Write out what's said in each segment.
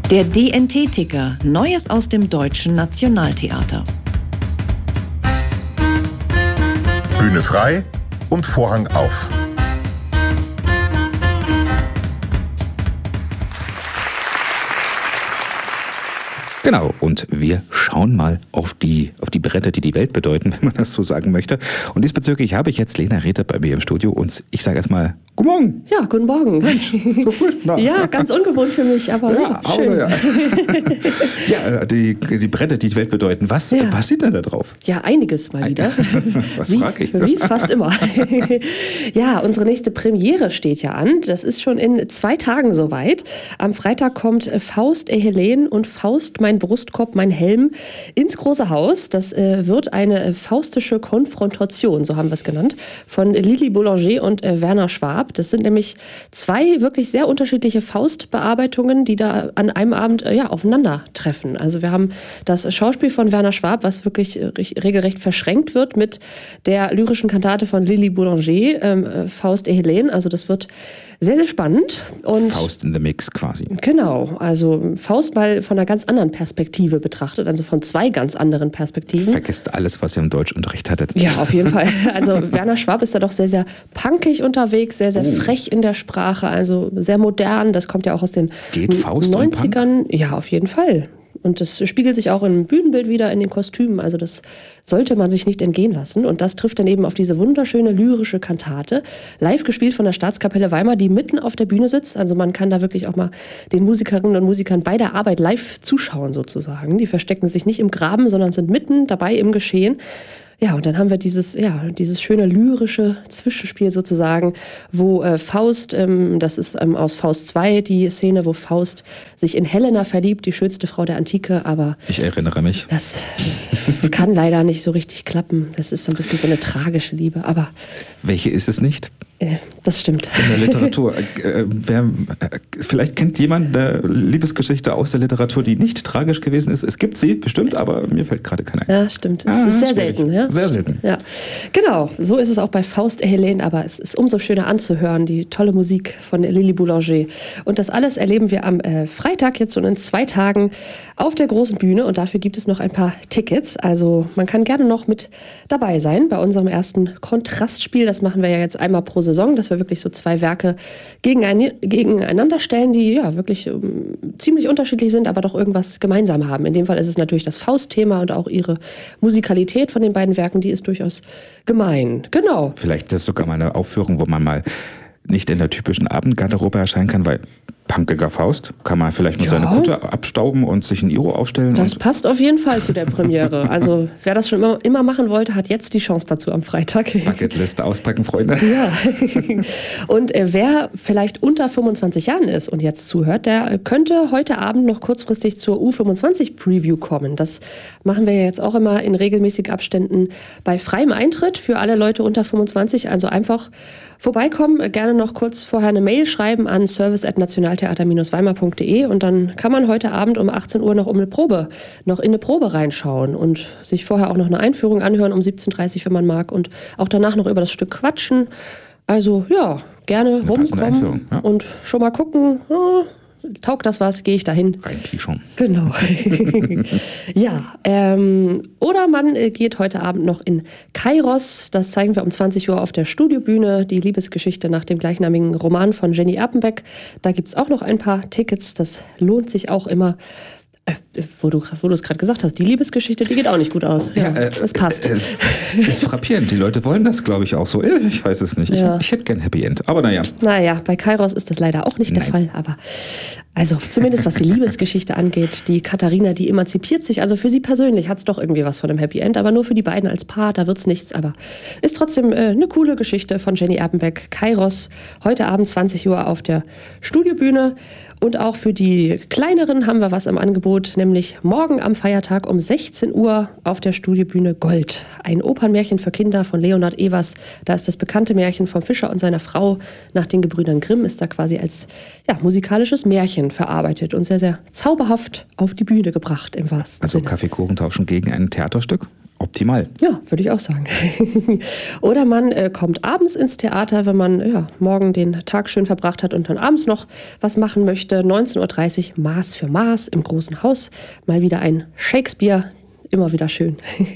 Der DNT-Ticker, Neues aus dem Deutschen Nationaltheater. Bühne frei und Vorhang auf. Genau, und wir schauen mal auf die Bretter, die die Welt bedeuten, wenn man das so sagen möchte. Und diesbezüglich habe ich jetzt Lena Rether bei mir im Studio und ich sage erstmal Guten Morgen. Ja, guten Morgen. Mensch, so früh? Na. Ja, ganz ungewohnt für mich, aber ja, schön. Ja, ja die Bretter, die die Welt bedeuten. Was passiert denn da drauf? Ja, einiges mal wieder. Was frage ich? Wie fast immer. Ja, unsere nächste Premiere steht ja an. Das ist schon in 2 Tagen soweit. Am Freitag kommt Faust, Helene und Faust, mein Brustkorb, mein Helm ins Große Haus. Das wird eine faustische Konfrontation, so haben wir es genannt, von Lili Boulanger und Werner Schwab. Das sind nämlich 2 wirklich sehr unterschiedliche Faustbearbeitungen, die da an einem Abend aufeinandertreffen. Also wir haben das Schauspiel von Werner Schwab, was wirklich regelrecht verschränkt wird mit der lyrischen Kantate von Lili Boulanger, Faust et Helene. Also das wird sehr, sehr spannend. Und Faust in the Mix quasi. Genau, also Faust mal von einer ganz anderen Perspektive betrachtet, also von 2 ganz anderen Perspektiven. Vergesst alles, was ihr im Deutschunterricht hattet. Ja, auf jeden Fall. Also Werner Schwab ist da doch sehr, sehr punkig unterwegs, sehr, sehr frech in der Sprache, also sehr modern. Das kommt ja auch aus den Geht Faust 90ern. Ja, auf jeden Fall. Und das spiegelt sich auch im Bühnenbild wieder, in den Kostümen. Also das sollte man sich nicht entgehen lassen. Und das trifft dann eben auf diese wunderschöne lyrische Kantate, live gespielt von der Staatskapelle Weimar, die mitten auf der Bühne sitzt. Also man kann da wirklich auch mal den Musikerinnen und Musikern bei der Arbeit live zuschauen sozusagen. Die verstecken sich nicht im Graben, sondern sind mitten dabei im Geschehen. Ja, und dann haben wir dieses schöne lyrische Zwischenspiel sozusagen, wo Faust, das ist aus Faust 2 die Szene, wo Faust sich in Helena verliebt, die schönste Frau der Antike, aber ich erinnere mich. Das kann leider nicht so richtig klappen. Das ist so ein bisschen so eine tragische Liebe, aber... Welche ist es nicht? Das stimmt. In der Literatur. Vielleicht kennt jemand eine Liebesgeschichte aus der Literatur, die nicht tragisch gewesen ist. Es gibt sie bestimmt, aber mir fällt gerade keiner ein. Ja, stimmt. Es ist sehr schwierig. selten. Ja? Sehr selten. Ja. Genau, so ist es auch bei Faust et Helene, aber es ist umso schöner anzuhören, die tolle Musik von Lili Boulanger. Und das alles erleben wir am Freitag, jetzt schon in 2 Tagen, auf der großen Bühne. Und dafür gibt es noch ein paar Tickets. Also man kann gerne noch mit dabei sein bei unserem ersten Kontrastspiel. Das machen wir ja jetzt einmal pro Saison, dass wir wirklich so 2 Werke gegeneinander stellen, die ja wirklich ziemlich unterschiedlich sind, aber doch irgendwas gemeinsam haben. In dem Fall ist es natürlich das Faust-Thema und auch ihre Musikalität von den beiden Werken, die ist durchaus gemein. Genau. Vielleicht ist das sogar mal eine Aufführung, wo man mal nicht in der typischen Abendgarderobe erscheinen kann, weil punkiger Faust, kann man vielleicht mit seine Kutte abstauben und sich ein Iro aufstellen. Das passt auf jeden Fall zu der Premiere. Also wer das schon immer machen wollte, hat jetzt die Chance dazu am Freitag. Bucketliste auspacken, Freunde. Ja. Und wer vielleicht unter 25 Jahren ist und jetzt zuhört, der könnte heute Abend noch kurzfristig zur U25-Preview kommen. Das machen wir ja jetzt auch immer in regelmäßigen Abständen bei freiem Eintritt für alle Leute unter 25. Also einfach vorbeikommen, gerne noch kurz vorher eine Mail schreiben an service@nationaltheater-weimar.de und dann kann man heute Abend um 18 Uhr noch in eine Probe reinschauen und sich vorher auch noch eine Einführung anhören um 17:30 Uhr, wenn man mag, und auch danach noch über das Stück quatschen. Also ja, gerne rumkommen und schon mal gucken, taugt das was, gehe ich dahin. Reinpischern. Genau. Ja, oder man geht heute Abend noch in Kairos. Das zeigen wir um 20 Uhr auf der Studiobühne. Die Liebesgeschichte nach dem gleichnamigen Roman von Jenny Erpenbeck. Da gibt es auch noch ein paar Tickets. Das lohnt sich auch immer. Wo du es gerade gesagt hast, die Liebesgeschichte, die geht auch nicht gut aus. Ja, das passt. Ist frappierend. Die Leute wollen das, glaube ich, auch so. Ich weiß es nicht. Ja. Ich hätte gern Happy End. Aber naja. Naja, bei Kairos ist das leider auch nicht der Fall. Aber also zumindest was die Liebesgeschichte angeht, die Katharina, die emanzipiert sich. Also für sie persönlich hat es doch irgendwie was von einem Happy End. Aber nur für die beiden als Paar, da wird es nichts. Aber ist trotzdem eine coole Geschichte von Jenny Erpenbeck. Kairos, heute Abend 20 Uhr auf der Studiobühne. Und auch für die Kleineren haben wir was im Angebot, nämlich morgen am Feiertag um 16 Uhr auf der Studiobühne Gold. Ein Opernmärchen für Kinder von Leonhard Evers. Da ist das bekannte Märchen vom Fischer und seiner Frau nach den Gebrüdern Grimm, ist da quasi als musikalisches Märchen verarbeitet und sehr, sehr zauberhaft auf die Bühne gebracht im wahrsten Sinne. Also Kaffeekuchen tauschen gegen ein Theaterstück? optimal. Ja, würde ich auch sagen. Oder man kommt abends ins Theater, wenn man morgen den Tag schön verbracht hat und dann abends noch was machen möchte. 19.30 Uhr Maß für Maß im Großen Haus. Mal wieder ein Shakespeare. Immer wieder schön.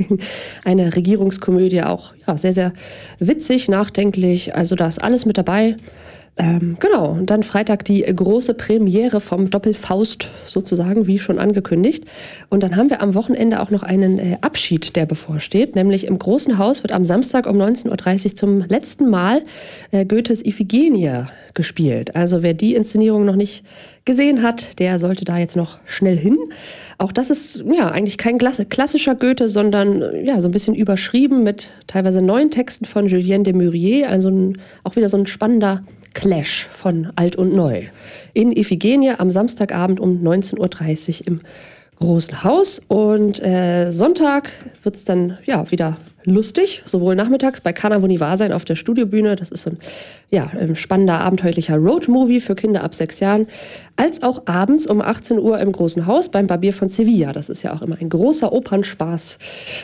Eine Regierungskomödie, auch sehr, sehr witzig, nachdenklich. Also da ist alles mit dabei. Genau, und dann Freitag die große Premiere vom Doppelfaust sozusagen, wie schon angekündigt. Und dann haben wir am Wochenende auch noch einen Abschied, der bevorsteht. Nämlich im Großen Haus wird am Samstag um 19.30 Uhr zum letzten Mal Goethes Iphigenie gespielt. Also wer die Inszenierung noch nicht gesehen hat, der sollte da jetzt noch schnell hin. Auch das ist eigentlich kein klassischer Goethe, sondern so ein bisschen überschrieben mit teilweise neuen Texten von Julien de Murier. Also auch wieder so ein spannender Clash von Alt und Neu. In Iphigenie am Samstagabend um 19.30 Uhr im Großen Haus. Und Sonntag wird es dann wieder lustig, sowohl nachmittags bei Kana wo nie wahr sein auf der Studiobühne, das ist ein spannender, abenteuerlicher Roadmovie für Kinder ab 6 Jahren, als auch abends um 18 Uhr im Großen Haus beim Barbier von Sevilla. Das ist ja auch immer ein großer Opernspaß.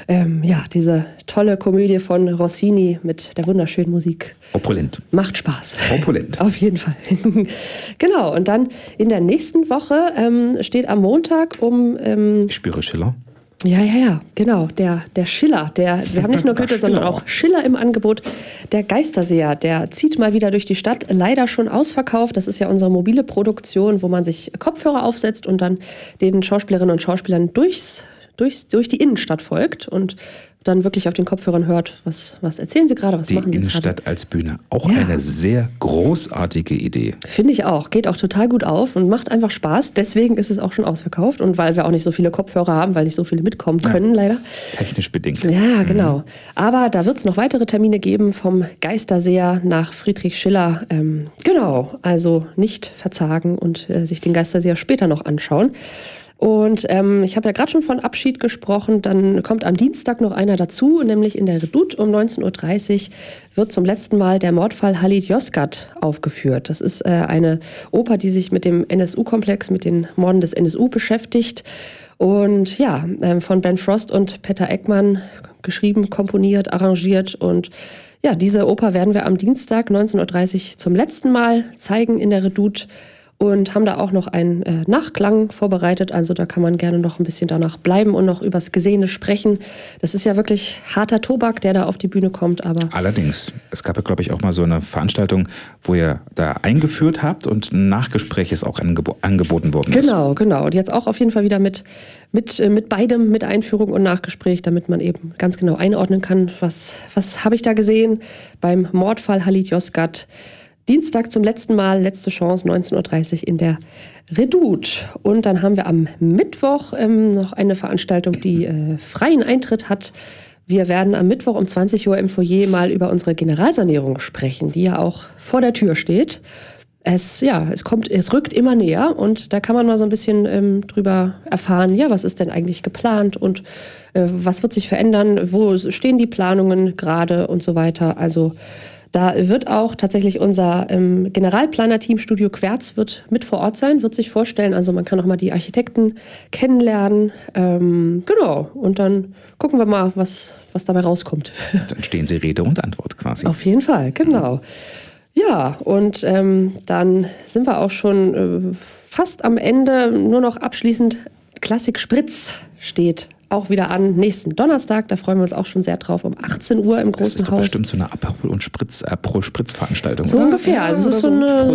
Diese tolle Komödie von Rossini mit der wunderschönen Musik. Opulent. Macht Spaß. Opulent. Auf jeden Fall. Genau, und dann in der nächsten Woche steht am Montag Ich spüre Schiller. Ja, genau. Der Schiller, wir haben nicht nur Goethe, sondern auch Schiller im Angebot. Der Geisterseher, der zieht mal wieder durch die Stadt, leider schon ausverkauft. Das ist ja unsere mobile Produktion, wo man sich Kopfhörer aufsetzt und dann den Schauspielerinnen und Schauspielern durch die Innenstadt folgt und dann wirklich auf den Kopfhörern hört, was erzählen sie gerade, was machen sie gerade. Die Innenstadt als Bühne, auch eine sehr großartige Idee. Finde ich auch, geht auch total gut auf und macht einfach Spaß. Deswegen ist es auch schon ausverkauft und weil wir auch nicht so viele Kopfhörer haben, weil nicht so viele mitkommen können, leider. Technisch bedingt. Ja, genau. Aber da wird es noch weitere Termine geben vom Geisterseher nach Friedrich Schiller. Genau, also nicht verzagen und sich den Geisterseher später noch anschauen. Und ich habe ja gerade schon von Abschied gesprochen, dann kommt am Dienstag noch einer dazu, nämlich in der Redoute um 19.30 Uhr wird zum letzten Mal der Mordfall Halit Yozgat aufgeführt. Das ist eine Oper, die sich mit dem NSU-Komplex, mit den Morden des NSU beschäftigt. Und von Ben Frost und Peter Eckmann geschrieben, komponiert, arrangiert. Und diese Oper werden wir am Dienstag 19.30 Uhr zum letzten Mal zeigen in der Redoute. Und haben da auch noch einen Nachklang vorbereitet. Also da kann man gerne noch ein bisschen danach bleiben und noch übers Gesehene sprechen. Das ist ja wirklich harter Tobak, der da auf die Bühne kommt. Aber allerdings, es gab ja, glaube ich, auch mal so eine Veranstaltung, wo ihr da eingeführt habt und ein Nachgespräch ist auch angeboten worden ist. Genau. Und jetzt auch auf jeden Fall wieder mit beidem, mit Einführung und Nachgespräch, damit man eben ganz genau einordnen kann, was habe ich da gesehen beim Mordfall Halit Yozgat. Dienstag zum letzten Mal, letzte Chance, 19.30 Uhr in der Redoute. Und dann haben wir am Mittwoch noch eine Veranstaltung, die freien Eintritt hat. Wir werden am Mittwoch um 20 Uhr im Foyer mal über unsere Generalsanierung sprechen, die ja auch vor der Tür steht. Es rückt immer näher und da kann man mal so ein bisschen drüber erfahren, was ist denn eigentlich geplant und was wird sich verändern, wo stehen die Planungen gerade und so weiter. Also da wird auch tatsächlich unser Generalplaner-Team Studio Querz wird mit vor Ort sein, wird sich vorstellen. Also man kann auch mal die Architekten kennenlernen. Genau. Und dann gucken wir mal, was dabei rauskommt. Dann stehen Sie Rede und Antwort quasi. Auf jeden Fall, genau. Ja, und dann sind wir auch schon fast am Ende. Nur noch abschließend, Klassik Spritz steht auch wieder an nächsten Donnerstag. Da freuen wir uns auch schon sehr drauf, um 18 Uhr im Großen Haus. Das ist doch bestimmt so eine Aperol- und Spritz-Veranstaltung. So ungefähr. Ja, also es ist so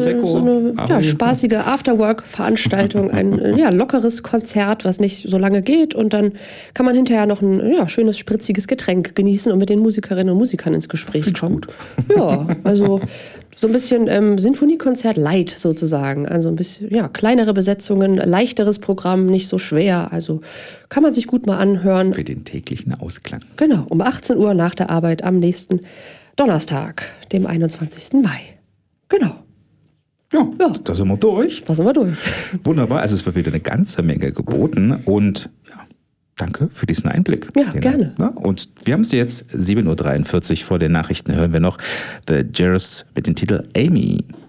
eine spaßige Afterwork-Veranstaltung, ein lockeres Konzert, was nicht so lange geht. Und dann kann man hinterher noch ein schönes, spritziges Getränk genießen und mit den Musikerinnen und Musikern ins Gespräch kommen. Gut. Ja, also so ein bisschen Sinfoniekonzert light sozusagen. Also ein bisschen, kleinere Besetzungen, leichteres Programm, nicht so schwer. Also kann man sich gut mal anhören. Für den täglichen Ausklang. Genau, um 18 Uhr nach der Arbeit am nächsten Donnerstag, dem 21. Mai. Genau. Ja, da sind wir durch. Wunderbar, also es wird wieder eine ganze Menge geboten und danke für diesen Einblick. Ja, gerne. Und wir haben es jetzt 7.43 Uhr vor den Nachrichten, hören wir noch The Jers mit dem Titel Amy.